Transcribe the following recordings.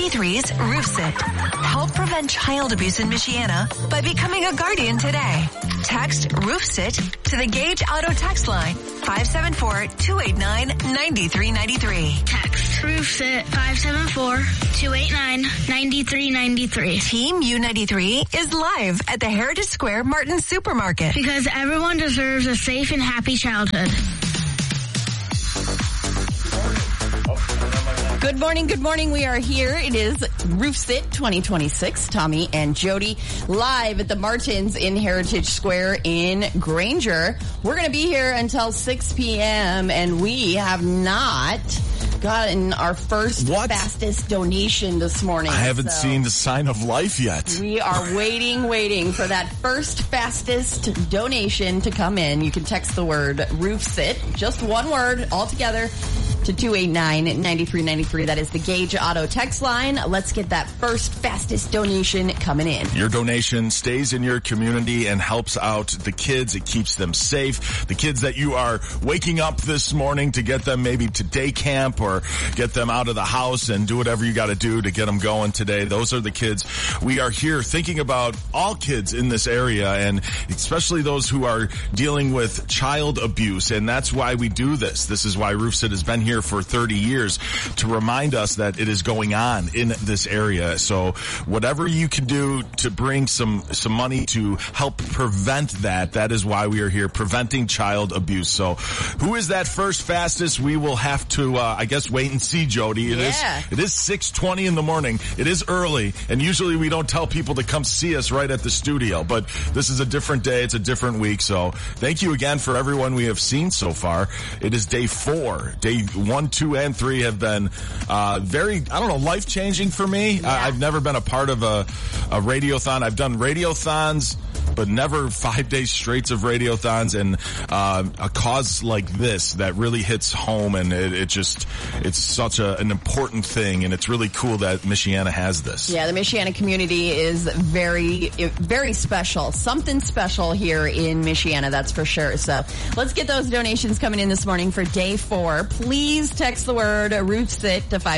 U93's Roof Sit. Help prevent child abuse in Michiana by becoming a guardian today. Text Roof Sit to the Gage Auto text line 574-289-9393. Text Roof Sit 574-289-9393. Team U93 is live at the Heritage Square Martin Supermarket. Because everyone deserves a safe and happy childhood. Good morning, good morning. We are here. It is Roof Sit 2026. Tommy and Jody live at the Martins in Heritage Square in Granger. We're going to be here until 6 p.m. and we have not gotten our first fastest donation this morning. I haven't seen the sign of life yet. We are waiting for that first fastest donation to come in. You can text the word Roof Sit, just one word altogether, to 289-9393. That is the Gage Auto text line. Let's get that first fastest donation coming in. Your donation stays in your community and helps out the kids. It keeps them safe. The kids that you are waking up this morning to get them maybe to day camp or get them out of the house and do whatever you got to do to get them going today. Those are the kids. We are here thinking about all kids in this area and especially those who are dealing with child abuse. And that's why we do this. This is why Roof Sit has been here for 30 years to remind us that it is going on in this area. So whatever you can do to bring some money to help prevent that is why we are here, preventing child abuse. So who is that first fastest? We will have to, I guess, wait and see, Jody. It is 6:20 in the morning. It is early, and usually we don't tell people to come see us right at the studio, but this is a different day. It's a different week. So thank you again for everyone we have seen so far. It is day 4. Day 1, 2, and 3 have been very, life-changing for me. Yeah. I've never been a part of a radiothon. I've done radiothons, but never 5 days straight of radiothons, and a cause like this that really hits home, and it's such an important thing, and it's really cool that Michiana has this. Yeah, the Michiana community is very, very special. Something special here in Michiana, that's for sure. So let's get those donations coming in this morning for day 4. Please text the word Roof Sit to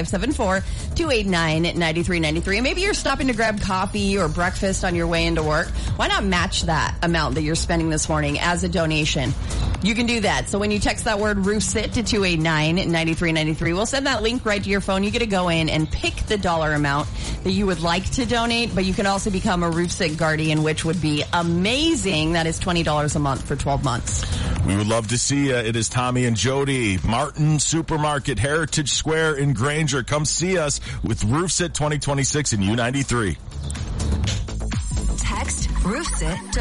574-289-9393. And maybe you're stopping to grab coffee or breakfast on your way into work. Why not match that amount that you're spending this morning as a donation? You can do that. So when you text that word Roof Sit to 289-9393, we'll send that link right to your phone. You get to go in and pick the dollar amount that you would like to donate, but you can also become a Roof Sit Guardian, which would be amazing. That is $20 a month for 12 months. We would love to see you. It is Tommy and Jody, Martin Supermarket, Heritage Square in Granger. Come see us with Roof Sit 2026 in U93. Text Roof Sit to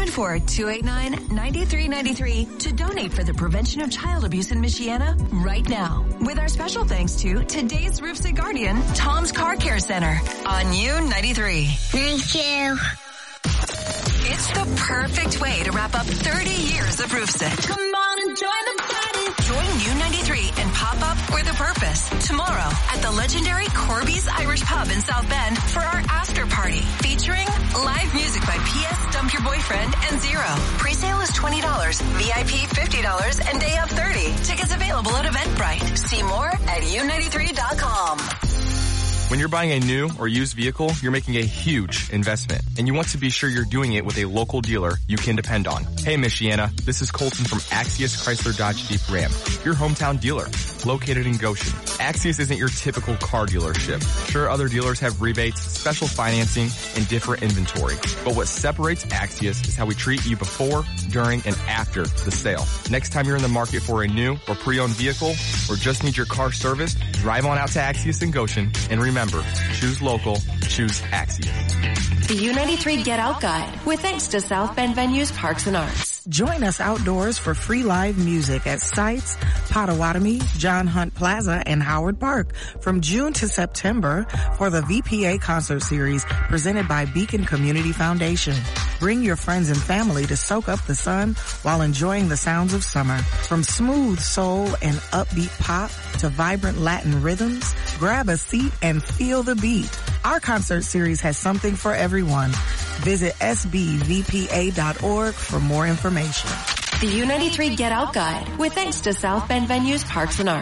574-289-9393 to donate for the prevention of child abuse in Michiana right now. With our special thanks to today's Roof Sit Guardian, Tom's Car Care Center on U93. Thank you. It's the perfect way to wrap up 30 years of Roof Sit. Come on and join the party. Join U93 and pop up with a purpose tomorrow at the legendary Corby's Irish Pub in South Bend for our after party featuring live music by P.S. Dump Your Boyfriend and Zero. Presale is $20, VIP $50, and day of $30. Tickets available at Eventbrite. See more at U93.com. When you're buying a new or used vehicle, you're making a huge investment, and you want to be sure you're doing it with a local dealer you can depend on. Hey, Michiana, this is Colton from Axius Chrysler Dodge Jeep Ram, your hometown dealer, located in Goshen. Axius isn't your typical car dealership. Sure, other dealers have rebates, special financing, and different inventory, but what separates Axius is how we treat you before, during, and after the sale. Next time you're in the market for a new or pre-owned vehicle, or just need your car serviced, drive on out to Axius in Goshen, and remember, choose local, choose Axius. The U93 Get Out Guide, with thanks to South Bend Venues, Parks and Arts. Join us outdoors for free live music at Sites, Potawatomi, John Hunt Plaza, and Howard Park from June to September for the VPA concert series presented by Beacon Community Foundation. Bring your friends and family to soak up the sun while enjoying the sounds of summer. From smooth soul and upbeat pop to vibrant Latin rhythms, grab a seat and feel the beat. Our concert series has something for everyone. Visit sbvpa.org for more information. The U93 Get Out Guide, with thanks to South Bend Venues, Parks and Arts.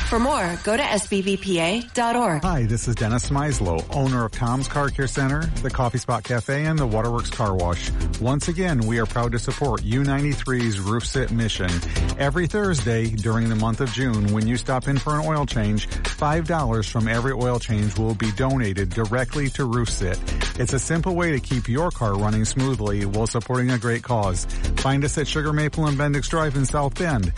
For more, go to sbbpa.org. Hi, this is Dennis Meislow, owner of Tom's Car Care Center, the Coffee Spot Cafe, and the Waterworks Car Wash. Once again, we are proud to support U93's Roof Sit mission. Every Thursday during the month of June, when you stop in for an oil change, $5 from every oil change will be donated directly to Roof Sit. It's a simple way to keep your car running smoothly while supporting a great cause. Find us at Sugar Maple and Bendix Drive in South Bend.